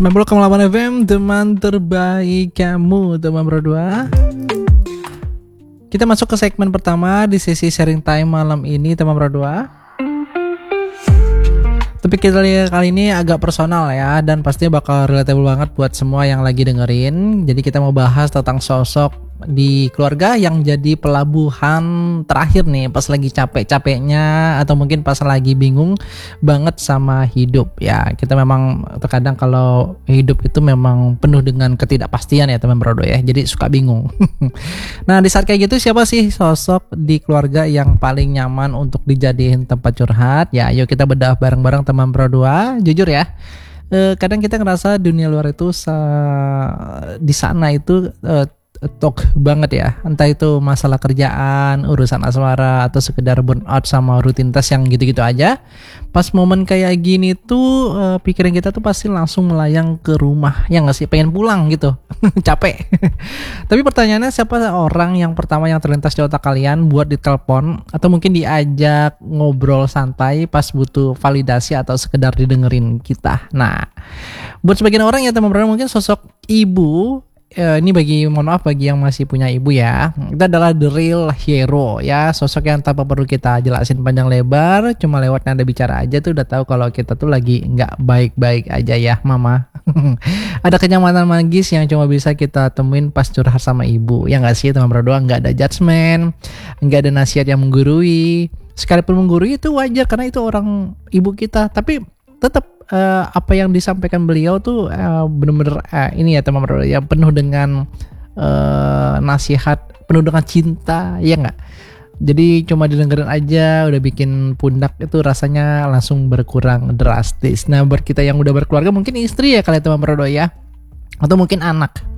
90,8 FM, teman terbaik kamu, teman berdua. Kita masuk ke segmen pertama di sesi sharing time malam ini, teman berdua. Tapi kita lihat kali ini agak personal ya, dan pastinya bakal relatable banget buat semua yang lagi dengerin. Jadi kita mau bahas tentang sosok di keluarga yang jadi pelabuhan terakhir nih pas lagi capek-capeknya atau mungkin pas lagi bingung banget sama hidup ya. Kita memang terkadang kalau hidup itu memang penuh dengan ketidakpastian ya teman bro ya, jadi suka bingung. Nah di saat kayak gitu, siapa sih sosok di keluarga yang paling nyaman untuk dijadiin tempat curhat? Ya yuk kita bedah bareng-bareng teman bro. Jujur ya, kadang kita ngerasa dunia luar itu di sana itu talk banget ya, entah itu masalah kerjaan, urusan asmara, atau sekedar burnout sama rutinitas yang gitu-gitu aja. Pas momen kayak gini tuh pikiran kita tuh pasti langsung melayang ke rumah, ya nggak sih, pengen pulang gitu. Capek. Tapi pertanyaannya, siapa orang yang pertama yang terlintas di otak kalian buat ditelepon atau mungkin diajak ngobrol santai pas butuh validasi atau sekedar didengerin kita? Nah, buat sebagian orang ya teman-teman, mungkin sosok ibu, ini mohon maaf bagi yang masih punya ibu ya, itu adalah the real hero ya, sosok yang tanpa perlu kita jelasin panjang lebar, cuma lewat nada bicara aja tuh udah tahu kalau kita tuh lagi nggak baik-baik aja ya mama. Ada kenyamanan magis yang cuma bisa kita temuin pas curhat sama ibu, ya nggak sih teman berdua? Nggak ada judgement, nggak ada nasihat yang menggurui, sekalipun menggurui itu wajar karena itu orang ibu kita, tapi tetap apa yang disampaikan beliau tuh bener-bener ini ya teman bro ya, penuh dengan nasihat, penuh dengan cinta, ya nggak? Jadi cuma didengerin aja udah bikin pundak itu rasanya langsung berkurang drastis. Nah buat kita yang udah berkeluarga, mungkin istri ya kalian teman bro ya, atau mungkin anak,